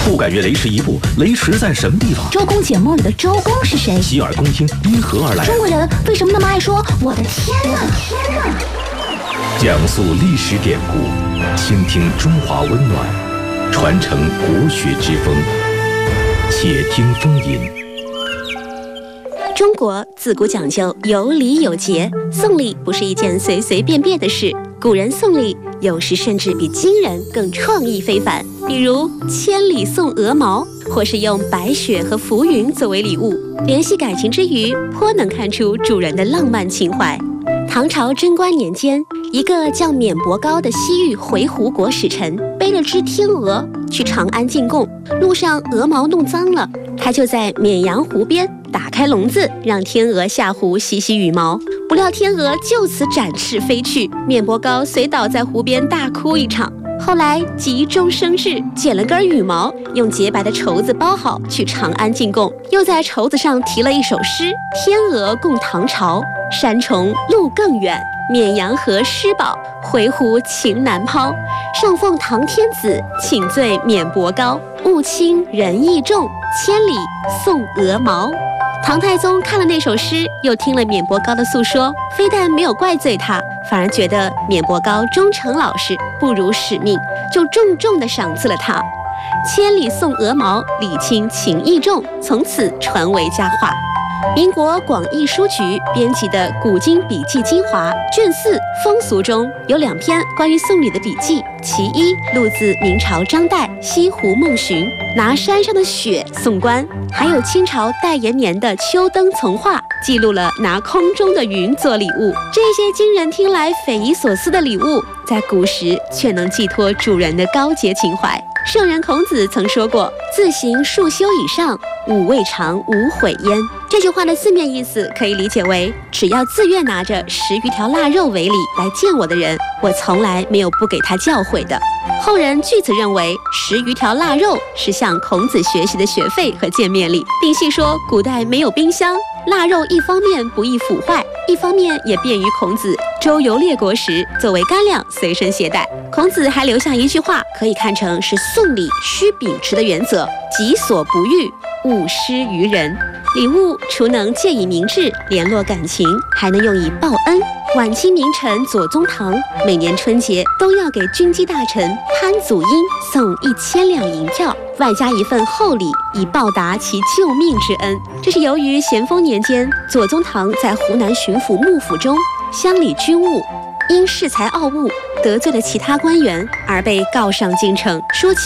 不敢越雷池一步，雷池在什么地方？ 周公解梦里的周公是谁？ 洗耳恭听，因何而来？ 中国人为什么那么爱说我的天哪？ 讲述历史典故，倾听中华温暖，传承国学之风。且听风吟。 中国自古讲究有礼有节，送礼不是一件随随便便的事。古人送礼有时甚至比今人更创意非凡，比如千里送鹅毛，或是用白雪和浮云作为礼物，联系感情之余，颇能看出主人的浪漫情怀。唐朝贞观年间，一个叫免伯高的西域回鹘国使臣背了只天鹅去长安进贡，路上鹅毛弄脏了，他就在沔阳湖边打开笼子，让天鹅下湖洗洗羽毛。不料天鹅就此展翅飞去，免伯高随倒在湖边大哭一场。后来急中生智，捡了根羽毛，用洁白的绸子包好，去长安进贡，又在绸子上题了一首诗：天鹅共唐朝，山重路更远，沔阳河湿宝，回鹘情难抛。上奉唐天子，请罪免伯高，物轻人意重，千里送鹅毛。唐太宗看了那首诗，又听了免伯高的诉说，非但没有怪罪他，反而觉得免伯高忠诚老实，不辱使命，就重重地赏赐了他。千里送鹅毛，礼轻情意重，从此传为佳话。民国广义书局编辑的《古今笔记精华》卷4风俗中有2篇关于送礼的笔记，其一录自明朝张岱《西湖梦寻》，拿山上的雪送官；还有清朝戴延年的《秋灯丛话》，记录了拿空中的云做礼物。这些惊人听来匪夷所思的礼物，在古时却能寄托主人的高洁情怀。圣人孔子曾说过：“自行数修以上，吾未尝无悔焉。”这句话的字面意思可以理解为，只要自愿拿着10余条腊肉为礼来见我的人，我从来没有不给他教诲的。后人据此认为10余条腊肉是向孔子学习的学费和见面礼，并细说古代没有冰箱，腊肉一方面不易腐坏，一方面也便于孔子周游列国时作为干粮随身携带。孔子还留下一句话，可以看成是送礼需秉持的原则：己所不欲，勿施于人。礼物除能借以明志联络感情，还能用以报恩。晚清名臣左宗棠每年春节都要给军机大臣潘祖英送1000两银票，外加一份厚礼，以报答其救命之恩。这是由于咸丰年间左宗棠在湖南巡抚幕府中乡里军务，因恃才傲物得罪了其他官员，而被告上京城，说其